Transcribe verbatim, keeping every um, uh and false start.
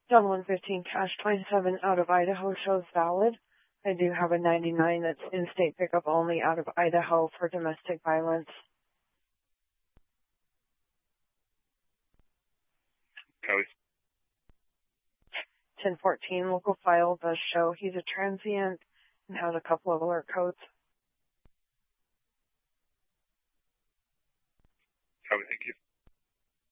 John one fifteen, cash twenty-seven out of Idaho shows valid. I do have a ninety-nine that's in-state pickup only out of Idaho for domestic violence. Code. ten fourteen, local file does show he's a transient and has a couple of alert codes. Code, thank you.